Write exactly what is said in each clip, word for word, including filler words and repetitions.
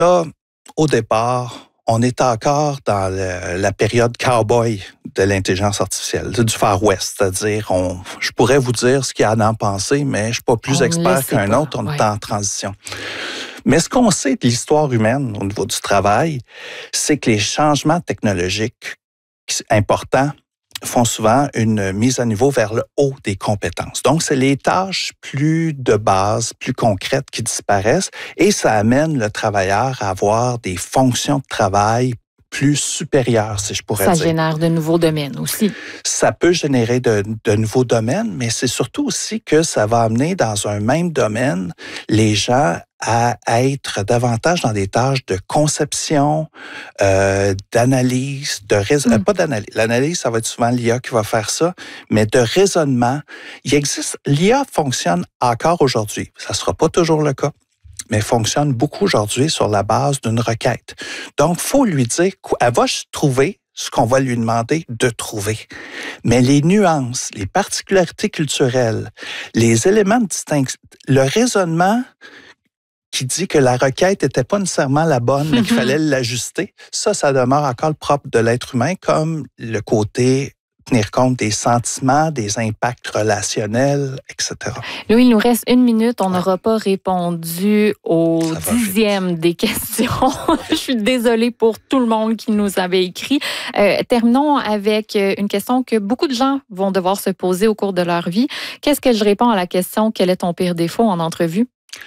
Là, au départ, on est encore dans le, la période cowboy de l'intelligence artificielle, du Far West. C'est-à-dire, on, je pourrais vous dire ce qu'il y a à en penser, mais je ne suis pas plus on expert qu'un pas. autre. On ouais. est en transition. Mais ce qu'on sait de l'histoire humaine au niveau du travail, c'est que les changements technologiques importants font souvent une mise à niveau vers le haut des compétences. Donc, c'est les tâches plus de base, plus concrètes qui disparaissent et ça amène le travailleur à avoir des fonctions de travail plus supérieures, si je pourrais ça dire. Ça génère de nouveaux domaines aussi. Ça peut générer de, de nouveaux domaines, mais c'est surtout aussi que ça va amener dans un même domaine les gens à être davantage dans des tâches de conception, euh, d'analyse, de rais... mm. euh, pas d'analyse. L'analyse, ça va être souvent l'I A qui va faire ça, mais de raisonnement. Il existe, l'I A fonctionne encore aujourd'hui. Ça sera pas toujours le cas, mais fonctionne beaucoup aujourd'hui sur la base d'une requête. Donc, il faut lui dire qu'elle va trouver ce qu'on va lui demander de trouver. Mais les nuances, les particularités culturelles, les éléments de distinction, le raisonnement qui dit que la requête n'était pas nécessairement la bonne, mais qu'il fallait l'ajuster, ça, ça demeure encore le propre de l'être humain, comme le côté tenir compte des sentiments, des impacts relationnels, et cetera. Louis, il nous reste une minute. On n'aura ouais. pas répondu au dixième des questions. Je suis désolée pour tout le monde qui nous avait écrit. Euh, terminons avec une question que beaucoup de gens vont devoir se poser au cours de leur vie. Qu'est-ce que je réponds à la question « Quel est ton pire défaut en entrevue? »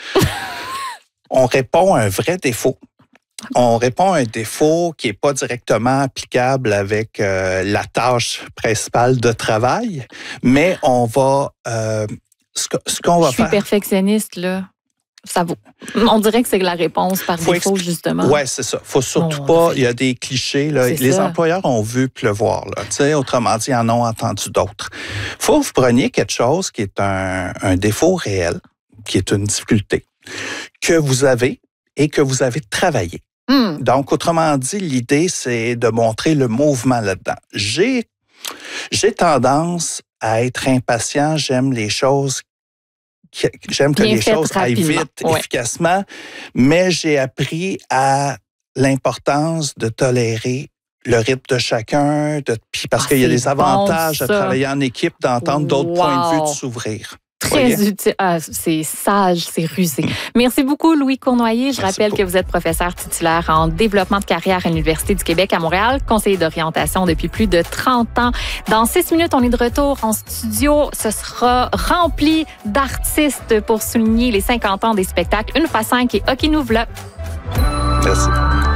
On répond à un vrai défaut. On répond à un défaut qui n'est pas directement applicable avec euh, la tâche principale de travail, mais on va... Euh, ce, que, ce qu'on va Je suis faire... perfectionniste, là. Ça vaut. On dirait que c'est la réponse par faut défaut, expli- justement. Oui, c'est ça. Il ne faut surtout non, pas... Il y a des clichés. Là. Les ça. employeurs ont vu pleuvoir. Là. Tu sais, autrement dit, ils en ont entendu d'autres. Il faut que vous preniez quelque chose qui est un, un défaut réel, qui est une difficulté, que vous avez et que vous avez travaillé. Mm. Donc, autrement dit, l'idée, c'est de montrer le mouvement là-dedans. J'ai, j'ai tendance à être impatient. J'aime les choses, qui, j'aime que Bien les choses aillent vite, ouais. efficacement, mais j'ai appris à l'importance de tolérer le rythme de chacun, de, puis parce ah, qu'il y a des avantages bon, à travailler en équipe, d'entendre d'autres wow. points de vue, de s'ouvrir. Très Voyez. utile. Ah, c'est sage, c'est rusé. Merci beaucoup, Louis Cournoyer. Je Merci rappelle beaucoup. que vous êtes professeur titulaire en développement de carrière à l'Université du Québec à Montréal, conseiller d'orientation depuis plus de trente ans. Dans six minutes, on est de retour en studio. Ce sera rempli d'artistes pour souligner les cinquante ans des spectacles Une fois cinq et OK nous v'là. Merci.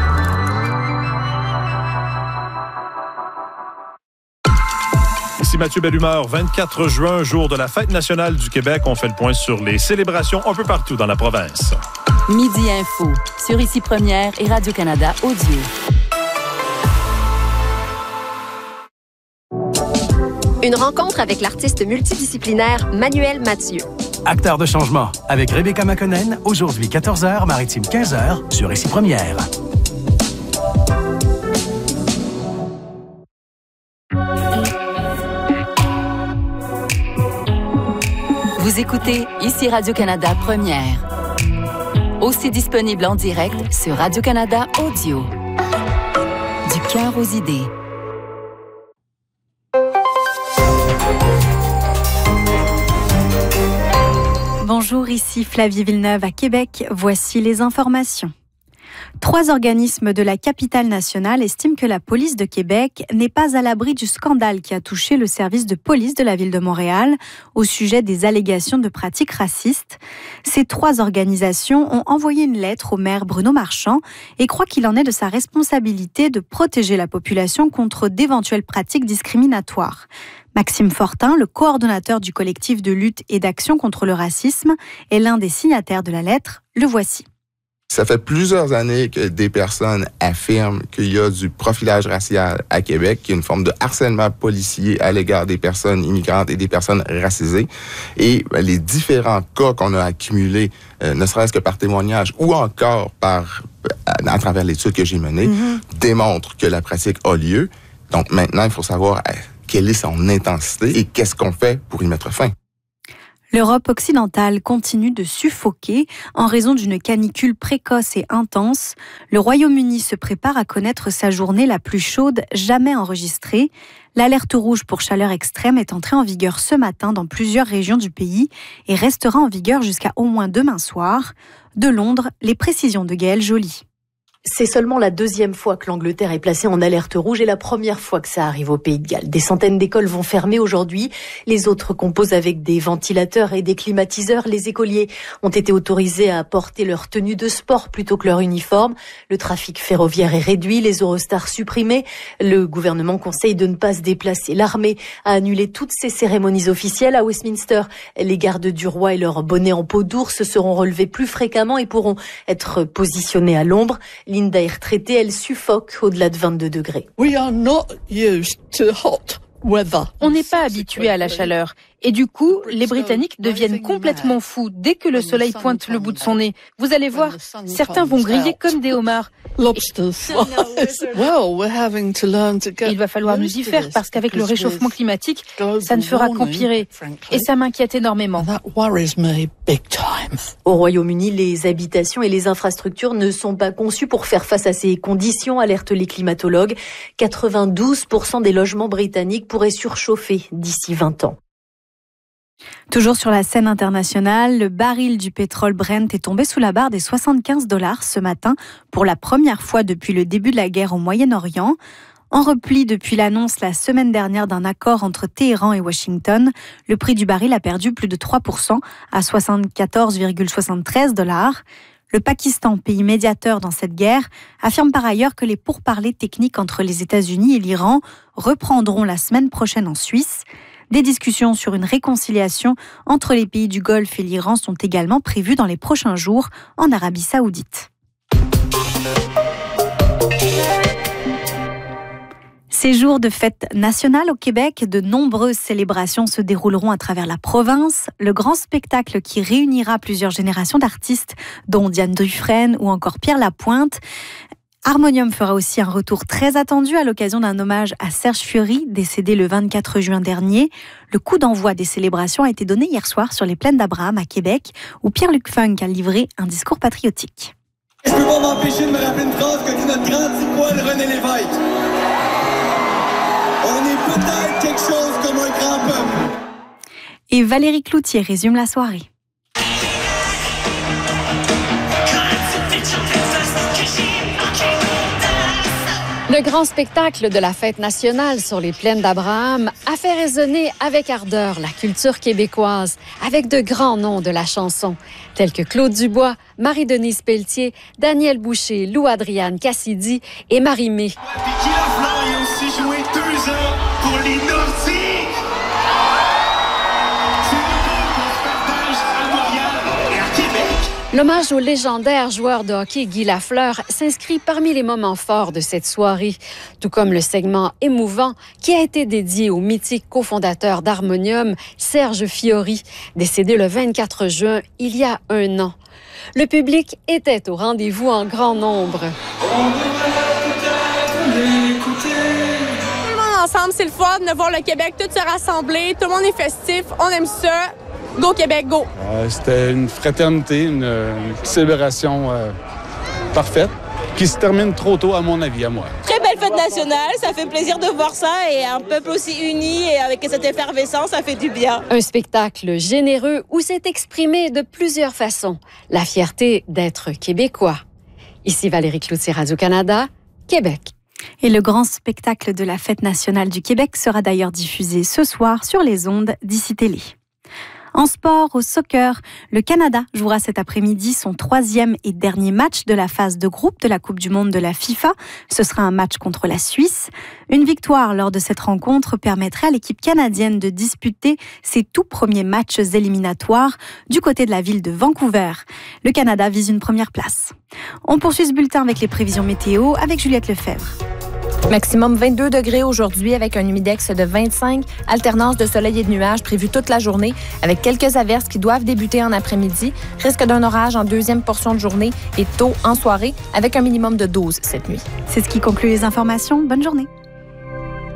Ici Mathieu Bellumeur, vingt-quatre juin, jour de la Fête nationale du Québec. On fait le point sur les célébrations un peu partout dans la province. Midi Info, sur Ici Première et Radio-Canada Audio. Une rencontre avec l'artiste multidisciplinaire Manuel Mathieu. Acteur de changement, avec Rebecca McConnell, aujourd'hui quatorze heures, Maritime quinze heures, sur Ici Première. Vous écoutez Ici Radio-Canada Première. Aussi disponible en direct sur Radio-Canada Audio. Du cœur aux idées. Bonjour, ici Flavie Villeneuve à Québec. Voici les informations. Trois organismes de la capitale nationale estiment que la police de Québec n'est pas à l'abri du scandale qui a touché le service de police de la ville de Montréal au sujet des allégations de pratiques racistes. Ces trois organisations ont envoyé une lettre au maire Bruno Marchand et croient qu'il en est de sa responsabilité de protéger la population contre d'éventuelles pratiques discriminatoires. Maxime Fortin, le coordonnateur du collectif de lutte et d'action contre le racisme, est l'un des signataires de la lettre. Le voici. Ça fait plusieurs années que des personnes affirment qu'il y a du profilage racial à Québec, qu'il y a une forme de harcèlement policier à l'égard des personnes immigrantes et des personnes racisées. Et ben, les différents cas qu'on a accumulés, euh, ne serait-ce que par témoignage ou encore par à, à travers l'étude que j'ai menée, mm-hmm. démontrent que la pratique a lieu. Donc maintenant, il faut savoir euh, quelle est son intensité et qu'est-ce qu'on fait pour y mettre fin. L'Europe occidentale continue de suffoquer en raison d'une canicule précoce et intense. Le Royaume-Uni se prépare à connaître sa journée la plus chaude jamais enregistrée. L'alerte rouge pour chaleur extrême est entrée en vigueur ce matin dans plusieurs régions du pays et restera en vigueur jusqu'à au moins demain soir. De Londres, les précisions de Gaëlle Joly. C'est seulement la deuxième fois que l'Angleterre est placée en alerte rouge et la première fois que ça arrive au Pays de Galles. Des centaines d'écoles vont fermer aujourd'hui. Les autres composent avec des ventilateurs et des climatiseurs. Les écoliers ont été autorisés à porter leur tenue de sport plutôt que leur uniforme. Le trafic ferroviaire est réduit, les Eurostars supprimés. Le gouvernement conseille de ne pas se déplacer. L'armée a annulé toutes ses cérémonies officielles à Westminster. Les gardes du roi et leurs bonnets en peau d'ours seront relevés plus fréquemment et pourront être positionnés à l'ombre. Linda est retraitée, elle suffoque au-delà de vingt-deux degrés. We are not used to hot weather. On n'est pas habitué à la chaleur. Et du coup, les Britanniques deviennent complètement fous dès que le soleil pointe le bout de son nez. Vous allez voir, certains vont griller comme des homards. Lobsters. Well, we're having to learn to get. Il va falloir nous y faire parce qu'avec le réchauffement climatique, ça ne fera qu'empirer. Et ça m'inquiète énormément. That worries me big time. Au Royaume-Uni, les habitations et les infrastructures ne sont pas conçues pour faire face à ces conditions, alertent les climatologues. quatre-vingt-douze pour cent des logements britanniques pourraient surchauffer d'ici vingt ans. Toujours sur la scène internationale, le baril du pétrole Brent est tombé sous la barre des soixante-quinze dollars ce matin pour la première fois depuis le début de la guerre au Moyen-Orient. En repli depuis l'annonce la semaine dernière d'un accord entre Téhéran et Washington, le prix du baril a perdu plus de trois pour cent à soixante-quatorze virgule soixante-treize dollars. Le Pakistan, pays médiateur dans cette guerre, affirme par ailleurs que les pourparlers techniques entre les États-Unis et l'Iran reprendront la semaine prochaine en Suisse. Des discussions sur une réconciliation entre les pays du Golfe et l'Iran sont également prévues dans les prochains jours en Arabie Saoudite. Ces jours de fête nationale au Québec, de nombreuses célébrations se dérouleront à travers la province. Le grand spectacle qui réunira plusieurs générations d'artistes, dont Diane Dufresne ou encore Pierre Lapointe. Harmonium fera aussi un retour très attendu à l'occasion d'un hommage à Serge Fiori, décédé le vingt-quatre juin dernier. Le coup d'envoi des célébrations a été donné hier soir sur les plaines d'Abraham à Québec, où Pierre-Luc Funk a livré un discours patriotique. Je peux pas m'empêcher de me rappeler une phrase que dit notre grand tipoil René Lévesque. On est peut-être quelque chose comme un grand peuple. Et Valérie Cloutier résume la soirée. Le grand spectacle de la fête nationale sur les plaines d'Abraham a fait résonner avec ardeur la culture québécoise, avec de grands noms de la chanson, tels que Claude Dubois, Marie-Denise Pelletier, Daniel Boucher, Lou-Adriane Cassidy et Marie-Mé. Guy Lafleur a aussi joué deux ans pour les Nordiques. L'hommage au légendaire joueur de hockey Guy Lafleur s'inscrit parmi les moments forts de cette soirée, tout comme le segment émouvant qui a été dédié au mythique cofondateur d'Harmonium, Serge Fiori, décédé le vingt-quatre juin il y a un an. Le public était au rendez-vous en grand nombre. Tout le monde ensemble, c'est le fun de voir le Québec tout se rassembler, tout le monde est festif, on aime ça. Go Québec, go! Euh, c'était une fraternité, une, une célébration euh, parfaite, qui se termine trop tôt, à mon avis, à moi. Très belle fête nationale, ça fait plaisir de voir ça, et un peuple aussi uni, et avec cette effervescence, ça fait du bien. Un spectacle généreux où s'est exprimé de plusieurs façons la fierté d'être québécois. Ici Valérie Cloutier, Radio-Canada, Québec. Et le grand spectacle de la fête nationale du Québec sera d'ailleurs diffusé ce soir sur les ondes d'Ici Télé. En sport, au soccer, le Canada jouera cet après-midi son troisième et dernier match de la phase de groupe de la Coupe du Monde de la FIFA. Ce sera un match contre la Suisse. Une victoire lors de cette rencontre permettrait à l'équipe canadienne de disputer ses tout premiers matchs éliminatoires du côté de la ville de Vancouver. Le Canada vise une première place. On poursuit ce bulletin avec les prévisions météo avec Juliette Lefebvre. Maximum vingt-deux degrés aujourd'hui avec un humidex de vingt-cinq. Alternance de soleil et de nuages prévue toute la journée avec quelques averses qui doivent débuter en après-midi. Risque d'un orage en deuxième portion de journée et tôt en soirée avec un minimum de douze cette nuit. C'est ce qui conclut les informations. Bonne journée.